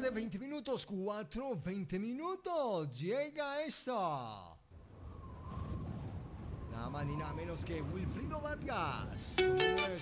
tarde, 20 minutos, 4, 20 minutos. Llega esta. Nada más ni nada menos que Wilfrido Vargas.